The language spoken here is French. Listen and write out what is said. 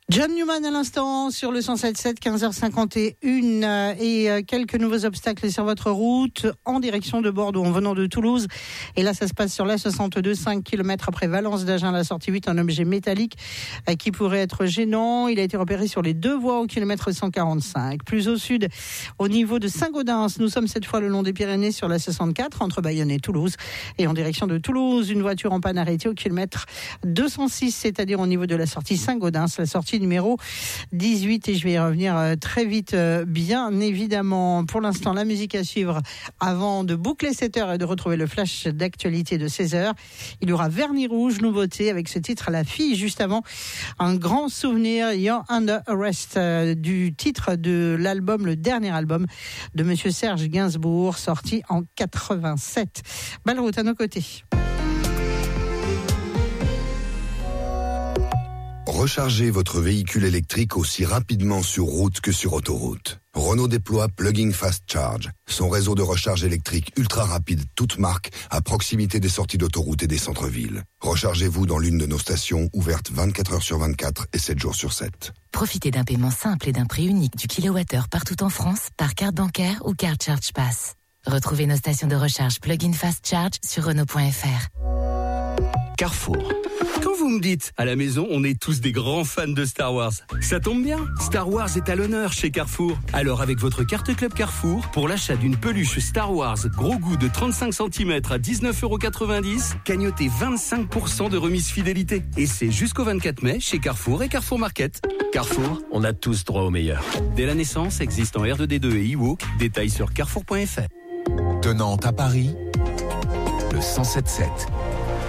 John Newman à l'instant sur le 107.7, 15h51 et quelques nouveaux obstacles sur votre route en direction de Bordeaux en venant de Toulouse. Et là, ça se passe sur la 62, 5 km après Valence d'Agen, la sortie 8, un objet métallique qui pourrait être gênant. Il a été repéré sur les deux voies au kilomètre 145. Plus au sud, au niveau de Saint-Gaudens, nous sommes cette fois le long des Pyrénées sur la 64 entre Bayonne et Toulouse. Et en direction de Toulouse, une voiture en panne arrêtée au kilomètre 206, c'est-à-dire au niveau de la sortie Saint-Gaudens, la sortie numéro 18, et je vais y revenir très vite, bien évidemment. Pour l'instant, la musique à suivre avant de boucler cette heure et de retrouver le flash d'actualité de 16h. Il y aura Vernis Rouge, nouveauté avec ce titre La Fille. Juste avant, un grand souvenir, You're Under Arrest, du titre de l'album, le dernier album de Monsieur Serge Gainsbourg, sorti en 87. Balleroute à nos côtés. Rechargez votre véhicule électrique aussi rapidement sur route que sur autoroute. Renault déploie Plug-in Fast Charge, son réseau de recharge électrique ultra rapide, toute marque, à proximité des sorties d'autoroute et des centres-villes. Rechargez-vous dans l'une de nos stations ouvertes 24 heures sur 24 et 7 jours sur 7. Profitez d'un paiement simple et d'un prix unique du kilowattheure partout en France par carte bancaire ou carte Charge Pass. Retrouvez nos stations de recharge Plug-in Fast Charge sur Renault.fr. Carrefour. Quand vous me dites, à la maison, on est tous des grands fans de Star Wars, ça tombe bien, Star Wars est à l'honneur chez Carrefour. Alors avec votre carte Club Carrefour, pour l'achat d'une peluche Star Wars gros goût de 35 cm à 19,90€, cagnotez 25% de remise fidélité. Et c'est jusqu'au 24 mai chez Carrefour et Carrefour Market. Carrefour, on a tous droit au meilleur. Dès la naissance, existe en R2D2 et eWalk, détails sur carrefour.fr. De Nantes à Paris, le 107.7.